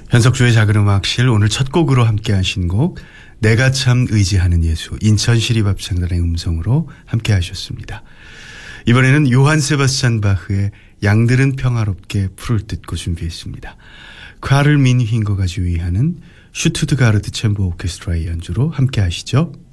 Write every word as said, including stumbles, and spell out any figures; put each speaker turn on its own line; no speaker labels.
현석주의 작은음악실 오늘 첫 곡으로 함께 하신 곡 내가 참 의지하는 예수 인천시립합창단의 음성으로 함께 하셨습니다. 이번에는 요한 세바스찬 바흐의 양들은 평화롭게 풀을 뜯고 준비했습니다. 카를 민히 힝거가 지휘하는 슈투트가르트 챔버 오케스트라의 연주로 함께 하시죠.